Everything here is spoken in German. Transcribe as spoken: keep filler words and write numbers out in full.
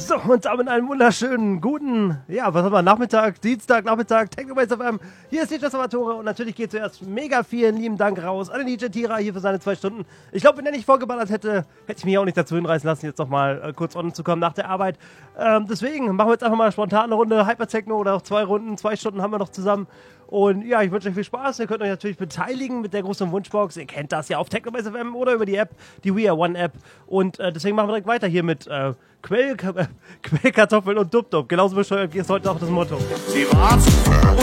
So, und damit einen wunderschönen guten, ja, was haben wir, Nachmittag, Dienstag, Nachmittag, Technobase F M. Hier ist D J Salvatore und natürlich geht zuerst mega vielen lieben Dank raus an den D J Tira hier für seine zwei Stunden. Ich glaube, wenn er nicht vorgeballert hätte, hätte ich mich auch nicht dazu hinreißen lassen, jetzt nochmal äh, kurz on zu kommen nach der Arbeit. Ähm, deswegen machen wir jetzt einfach mal spontan eine Runde Hypertechno oder auch zwei Runden, zwei Stunden haben wir noch zusammen. Und ja, ich wünsche euch viel Spaß. Ihr könnt euch natürlich beteiligen mit der großen Wunschbox. Ihr kennt das ja auf Technobase F M oder über die App, die We Are One App. Und äh, deswegen machen wir direkt weiter hier mit äh, Quell, Quellkartoffeln und Dub-Dub. Genauso bescheuert ist heute auch das Motto. Sie war's.